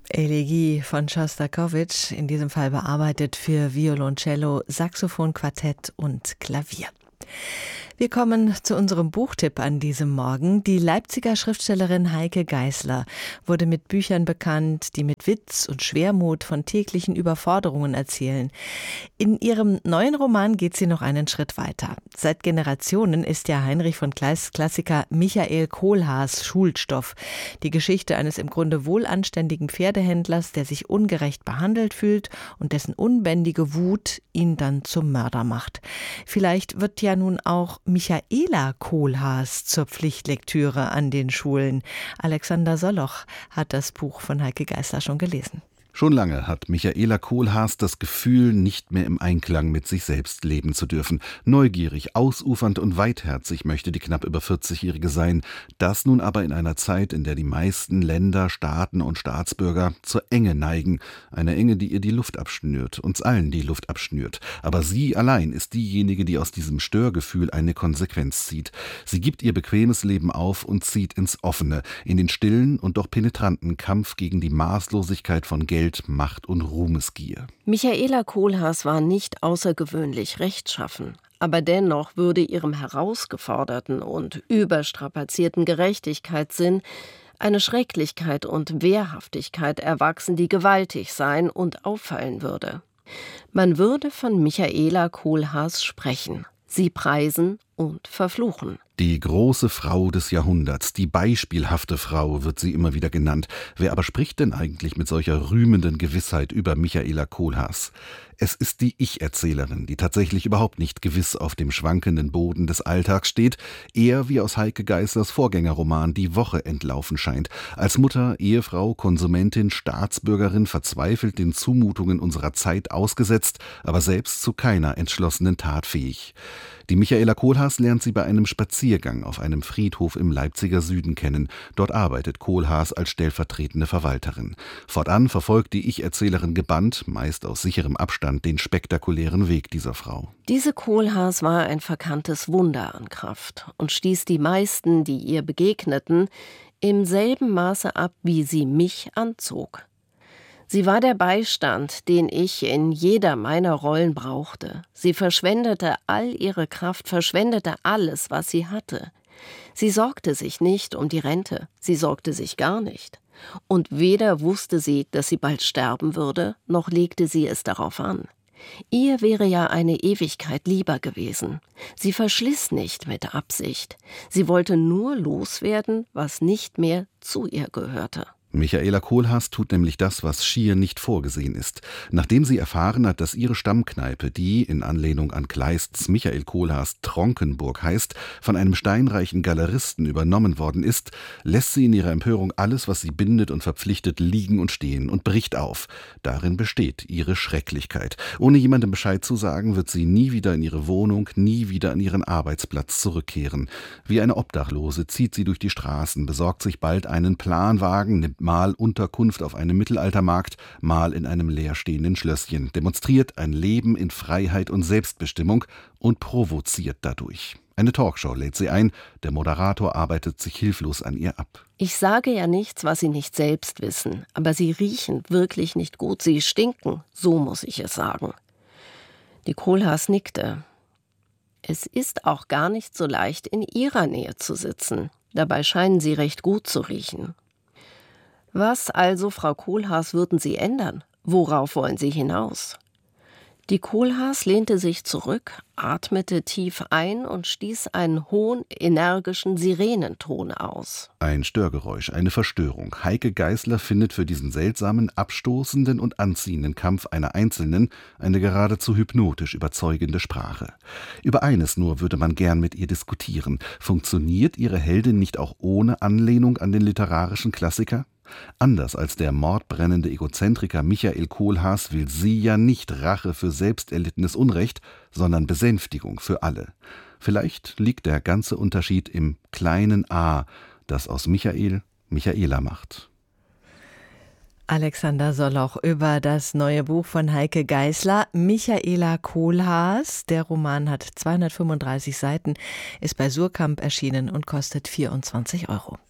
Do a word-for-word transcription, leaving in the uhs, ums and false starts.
Elegie von Schostakowitsch, in diesem Fall bearbeitet für Violoncello, Saxophon, Quartett und Klavier. Wir kommen zu unserem Buchtipp an diesem Morgen. Die Leipziger Schriftstellerin Heike Geisler wurde mit Büchern bekannt, die mit Witz und Schwermut von täglichen Überforderungen erzählen. In ihrem neuen Roman geht sie noch einen Schritt weiter. Seit Generationen ist ja Heinrich von Kleist Klassiker Michael Kohlhaas Schulstoff. Die Geschichte eines im Grunde wohlanständigen Pferdehändlers, der sich ungerecht behandelt fühlt und dessen unbändige Wut ihn dann zum Mörder macht. Vielleicht wird ja nun auch Michaela Kohlhaas zur Pflichtlektüre an den Schulen. Alexander Soloch hat das Buch von Heike Geisler schon gelesen. Schon lange hat Michaela Kohlhaas das Gefühl, nicht mehr im Einklang mit sich selbst leben zu dürfen. Neugierig, ausufernd und weitherzig möchte die knapp über vierzigjährige sein. Das nun aber in einer Zeit, in der die meisten Länder, Staaten und Staatsbürger zur Enge neigen. Eine Enge, die ihr die Luft abschnürt, uns allen die Luft abschnürt. Aber sie allein ist diejenige, die aus diesem Störgefühl eine Konsequenz zieht. Sie gibt ihr bequemes Leben auf und zieht ins Offene, in den stillen und doch penetranten Kampf gegen die Maßlosigkeit von Geld, Macht und Ruhmesgier. Michaela Kohlhaas war nicht außergewöhnlich rechtschaffen, aber dennoch würde ihrem herausgeforderten und überstrapazierten Gerechtigkeitssinn eine Schrecklichkeit und Wehrhaftigkeit erwachsen, die gewaltig sein und auffallen würde. Man würde von Michaela Kohlhaas sprechen, sie preisen und verfluchen. Die große Frau des Jahrhunderts, die beispielhafte Frau wird sie immer wieder genannt. Wer aber spricht denn eigentlich mit solcher rühmenden Gewissheit über Michaela Kohlhaas? Es ist die Ich-Erzählerin, die tatsächlich überhaupt nicht gewiss auf dem schwankenden Boden des Alltags steht, eher wie aus Heike Geislers Vorgängerroman Die Woche entlaufen scheint. Als Mutter, Ehefrau, Konsumentin, Staatsbürgerin verzweifelt den Zumutungen unserer Zeit ausgesetzt, aber selbst zu keiner entschlossenen Tat fähig. Die Michaela Kohlhaas lernt sie bei einem Spaziergang auf einem Friedhof im Leipziger Süden kennen. Dort arbeitet Kohlhaas als stellvertretende Verwalterin. Fortan verfolgt die Ich-Erzählerin gebannt, meist aus sicherem Abstand, den spektakulären Weg dieser Frau. Diese Kohlhaas war ein verkanntes Wunder an Kraft und stieß die meisten, die ihr begegneten, im selben Maße ab, wie sie mich anzog. Sie war der Beistand, den ich in jeder meiner Rollen brauchte. Sie verschwendete all ihre Kraft, verschwendete alles, was sie hatte. Sie sorgte sich nicht um die Rente, sie sorgte sich gar nicht. Und weder wusste sie, dass sie bald sterben würde, noch legte sie es darauf an. Ihr wäre ja eine Ewigkeit lieber gewesen. Sie verschliss nicht mit Absicht. Sie wollte nur loswerden, was nicht mehr zu ihr gehörte. Michaela Kohlhaas tut nämlich das, was schier nicht vorgesehen ist. Nachdem sie erfahren hat, dass ihre Stammkneipe, die in Anlehnung an Kleists Michael Kohlhaas Tronkenburg heißt, von einem steinreichen Galeristen übernommen worden ist, lässt sie in ihrer Empörung alles, was sie bindet und verpflichtet, liegen und stehen und bricht auf. Darin besteht ihre Schrecklichkeit. Ohne jemandem Bescheid zu sagen, wird sie nie wieder in ihre Wohnung, nie wieder an ihren Arbeitsplatz zurückkehren. Wie eine Obdachlose zieht sie durch die Straßen, besorgt sich bald einen Planwagen, nimmt mal Unterkunft auf einem Mittelaltermarkt, mal in einem leerstehenden Schlösschen, demonstriert ein Leben in Freiheit und Selbstbestimmung und provoziert dadurch. Eine Talkshow lädt sie ein, der Moderator arbeitet sich hilflos an ihr ab. Ich sage ja nichts, was Sie nicht selbst wissen, aber Sie riechen wirklich nicht gut, Sie stinken, so muss ich es sagen. Die Kohlhaas nickte. Es ist auch gar nicht so leicht, in Ihrer Nähe zu sitzen. Dabei scheinen Sie recht gut zu riechen. Was also, Frau Kohlhaas, würden Sie ändern? Worauf wollen Sie hinaus? Die Kohlhaas lehnte sich zurück, atmete tief ein und stieß einen hohen, energischen Sirenenton aus. Ein Störgeräusch, eine Verstörung. Heike Geisler findet für diesen seltsamen, abstoßenden und anziehenden Kampf einer Einzelnen eine geradezu hypnotisch überzeugende Sprache. Über eines nur würde man gern mit ihr diskutieren. Funktioniert ihre Heldin nicht auch ohne Anlehnung an den literarischen Klassiker? Anders als der mordbrennende Egozentriker Michael Kohlhaas will sie ja nicht Rache für selbst erlittenes Unrecht, sondern Besänftigung für alle. Vielleicht liegt der ganze Unterschied im kleinen A, das aus Michael Michaela macht. Alexander Soloch über das neue Buch von Heike Geisler, Michaela Kohlhaas. Der Roman hat zweihundertfünfunddreißig Seiten, ist bei Surkamp erschienen und kostet vierundzwanzig Euro.